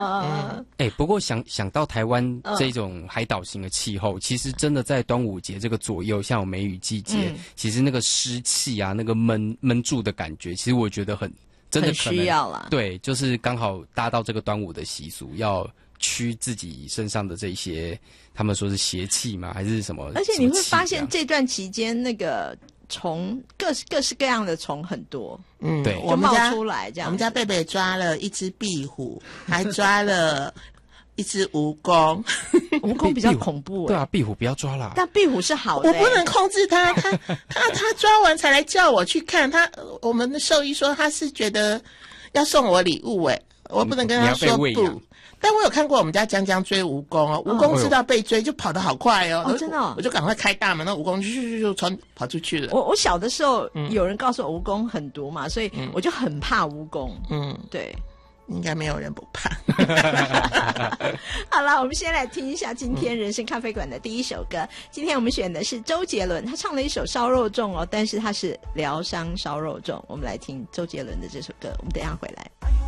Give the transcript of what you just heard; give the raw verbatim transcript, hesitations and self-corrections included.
呃， 哎、欸，不过想想到台湾这种海岛型的气候，嗯、其实真的在端午节这个左右，像有梅雨季节，嗯、其实那个湿气啊，那个闷闷住的感觉，其实我觉得很真的可能很需要啦。 对，就是刚好搭到这个端午的习俗，要驱自己身上的这些，他们说是邪气吗？还是什么？ 而且你会发现这段期间那个虫各式各式各样的虫很多。 嗯， 对， 就冒出来这样。 我们家贝贝抓了一只壁虎，还抓了一只蜈蚣。 蜈蚣比较恐怖、欸， 对啊，壁虎不要抓啦。 但壁虎是好的、欸， 我不能控制它，它它它抓完才来叫我去看。它我们的兽医说他是觉得要送我礼物、欸，哎，我不能跟他说不。但我有看过我们家江江追蜈蚣哦，蜈蚣知道被追就跑得好快哦， 哦真的、哦， 我就赶快开大门，那蜈蚣就就就从跑出去了。 我我小的时候、嗯、有人告诉我蜈蚣很毒嘛，所以我就很怕蜈蚣。嗯，对， 应该没有人不怕。 好了，我们先来听一下今天人生咖啡馆的第一首歌。今天我们选的是周杰伦，他唱了一首烧肉粽哦，但是他是疗伤烧肉粽。我们来听周杰伦的这首歌，我们等一下回来。